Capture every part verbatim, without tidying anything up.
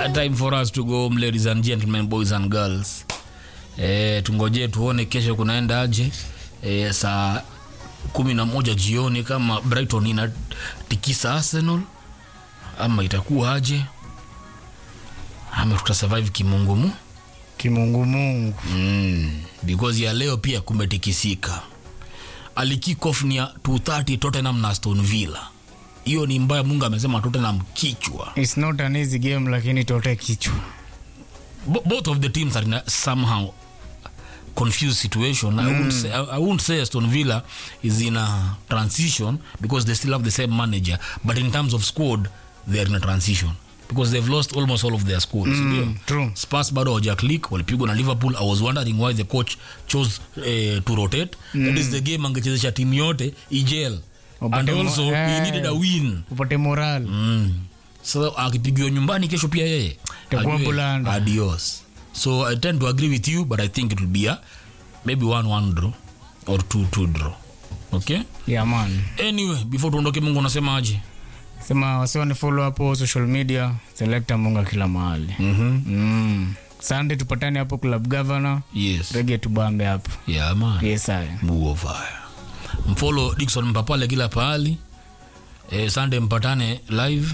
time for us to go home, ladies and gentlemen, boys and girls. Eh, tungoje tuone kesho kunaenda aje. Eh, saa kumi na moja jioni kama Brighton ina tikisa Arsenal ama itakuwa aje. Ama tuta survive kimungumu. Kimungumungu. Mm, because ya leo pia kumetikisika. Ali kick off ni two thirty Tottenham na Aston Villa. Hiyo ni mbaya, Mungu amesema Tottenham kichwa. It's not an easy game lakini tote kichwa. B- both of the teams are in a somehow confused situation. Mm. I wouldn't say, I, I wouldn't say Aston Villa is in a transition because they still have the same manager, but in terms of squad they are in a transition because they've lost almost all of their squads. Mm, true. Spurs bado hawaja click, walipigwa na Liverpool. I was wondering why the coach chose uh, to rotate. Mm. That is the game angechezesha timu yote ijel. And also mo- he needed a win. Upate moral. Mm. So akipigiwa nyumbani kesho pia yeye Takuwa bulanda. Adios. So I tend to agree with you, but I think it will be a maybe one one draw or two two draw. Okay? Yeah man. Anyway, before tuondoke, Mungu unasema aje? Sema wasione follow hapo social media, Selector Munga kila mahali. Mhm. Mm. Sunday tupatane hapo Club Governor. Yes. Reggae tubambe hapo. Yeah man. Yes I. Move fire. Mfollow Dickson Mpapale kila pahali. Eh, Sunday mpatane live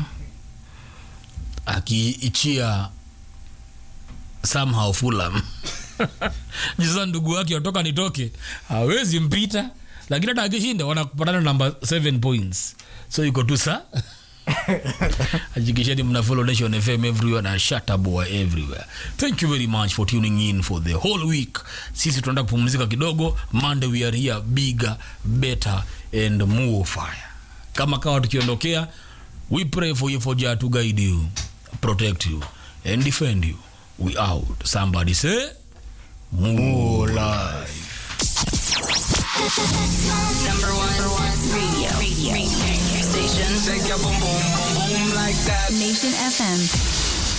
akiichia somehow Fulham. Jisa ndugu wake watoka nitoke hawezi mpita, lakini hata akishinda wanakupatana number seven points, so yuko tu sa ajikisheni mna follow Nation F M everywhere na Shatta Boy everywhere. Thank you very much for tuning in for the whole week. Sisi tunaenda kupumzika kidogo. Monday we are here bigger, better and more fire. Kama kawa tukiondokea, we pray for you, for Jah to guide you, protect you and defend you. We out. Somebody say more life. Number one, number one radio, radio, radio station. Shake your boom boom boom boom like that. Nation F M.